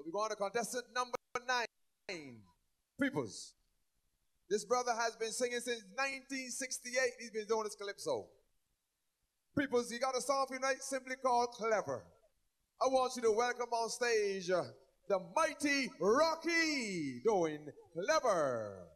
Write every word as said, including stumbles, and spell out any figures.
We go on to contestant number nine. Peoples. This brother has been singing since nineteen sixty-eight. He's been doing this calypso. Peoples, you got a song for tonight simply called Clever. I want you to welcome on stage uh, the mighty Rocky doing Clever.